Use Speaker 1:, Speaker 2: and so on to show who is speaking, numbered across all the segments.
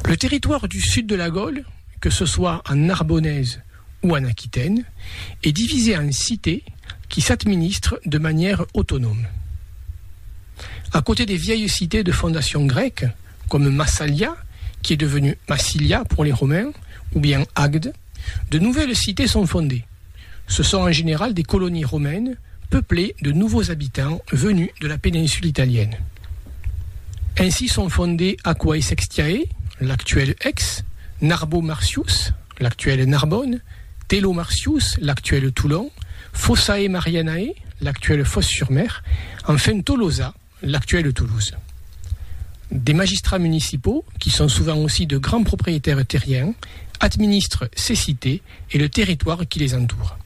Speaker 1: Le territoire du sud de la Gaule, que ce soit en Narbonnaise ou en Aquitaine, est divisé en cités qui s'administrent de manière autonome. À côté des vieilles cités de fondation grecque, comme Massalia, qui est devenue Massilia pour les Romains, ou bien Agde, de nouvelles cités sont fondées. Ce sont en général des colonies romaines peuplées de nouveaux habitants venus de la péninsule italienne. Ainsi sont fondées Aquae Sextiae, l'actuel Aix, Narbo Marcius, l'actuel Narbonne, Tello Marcius, l'actuel Toulon, Fossae Marianae, l'actuel Fos-sur-Mer, enfin Tolosa, l'actuelle Toulouse. Des magistrats municipaux, qui sont souvent aussi de grands propriétaires terriens, administrent ces cités et le territoire qui les entoure.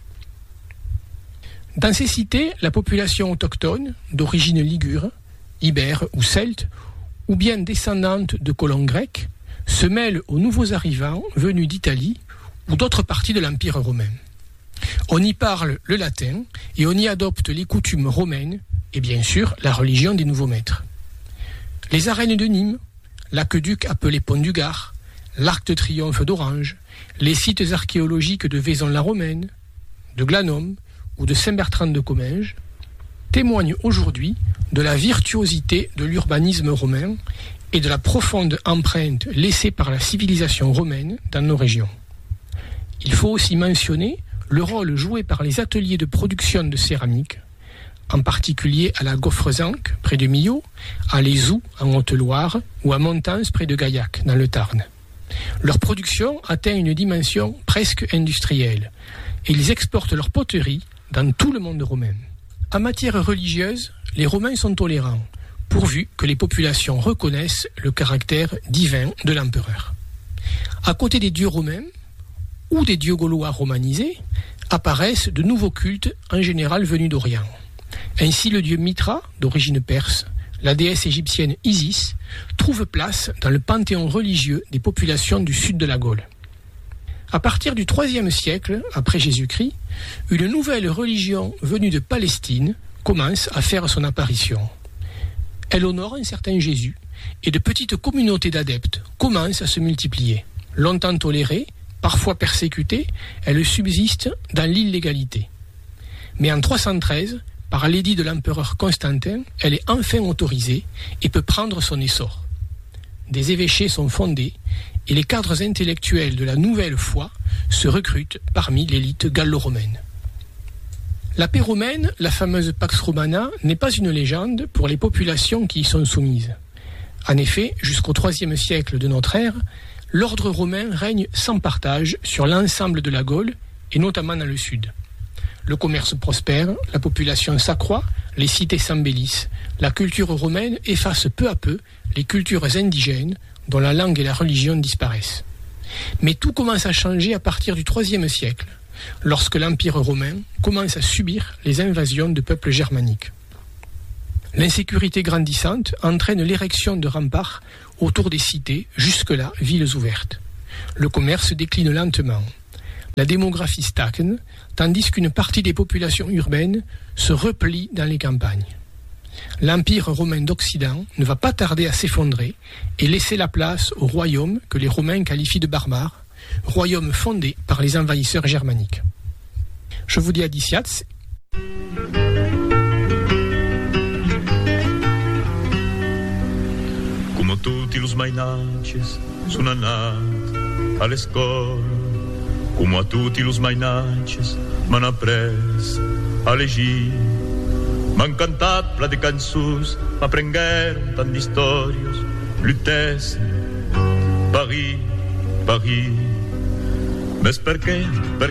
Speaker 1: Dans ces cités, la population autochtone, d'origine ligure, ibère ou celte, ou bien descendante de colons grecs, se mêle aux nouveaux arrivants venus d'Italie ou d'autres parties de l'Empire romain. On y parle le latin et on y adopte les coutumes romaines et bien sûr la religion des nouveaux maîtres. Les arènes de Nîmes, l'aqueduc appelé Pont du Gard, l'Arc de Triomphe d'Orange, les sites archéologiques de Vaison-la-Romaine, de Glanum ou de Saint-Bertrand de Comminges témoignent aujourd'hui de la virtuosité de l'urbanisme romain et de la profonde empreinte laissée par la civilisation romaine dans nos régions. Il faut aussi mentionner le rôle joué par les ateliers de production de céramique, en particulier à la Gaufrezanque, près de Millau, à Les-Oux, en Haute-Loire, ou à Montans, près de Gaillac, dans le Tarn. Leur production atteint une dimension presque industrielle, et ils exportent leur poterie dans tout le monde romain. En matière religieuse, les Romains sont tolérants, pourvu que les populations reconnaissent le caractère divin de l'empereur. À côté des dieux romains, ou des dieux gaulois romanisés, apparaissent de nouveaux cultes, en général venus d'Orient. Ainsi, le dieu Mitra, d'origine perse, la déesse égyptienne Isis, trouve place dans le panthéon religieux des populations du sud de la Gaule. À partir du IIIe siècle, après Jésus-Christ, une nouvelle religion venue de Palestine commence à faire son apparition. Elle honore un certain Jésus, et de petites communautés d'adeptes commencent à se multiplier. Longtemps tolérées, parfois persécutée, elle subsiste dans l'illégalité. Mais en 313, par l'édit de l'empereur Constantin, elle est enfin autorisée et peut prendre son essor. Des évêchés sont fondés et les cadres intellectuels de la nouvelle foi se recrutent parmi l'élite gallo-romaine. La paix romaine, la fameuse Pax Romana, n'est pas une légende pour les populations qui y sont soumises. En effet, jusqu'au IIIe siècle de notre ère, l'ordre romain règne sans partage sur l'ensemble de la Gaule, et notamment dans le sud. Le commerce prospère, la population s'accroît, les cités s'embellissent. La culture romaine efface peu à peu les cultures indigènes dont la langue et la religion disparaissent. Mais tout commence à changer à partir du IIIe siècle, lorsque l'Empire romain commence à subir les invasions de peuples germaniques. L'insécurité grandissante entraîne l'érection de remparts autour des cités, jusque-là villes ouvertes. Le commerce décline lentement. La démographie stagne, tandis qu'une partie des populations urbaines se replie dans les campagnes. L'Empire romain d'Occident ne va pas tarder à s'effondrer et laisser la place au royaume que les Romains qualifient de barbare, royaume fondé par les envahisseurs germaniques. Je vous dis à diciats.
Speaker 2: Come tutti los mainances sono nati alle scuole, come a tutti los mainances m'han après a llegir. M'han cantat pla de cançons, m'aprengueren tant d'històries, Lutèce, Paris, Paris. Més per què?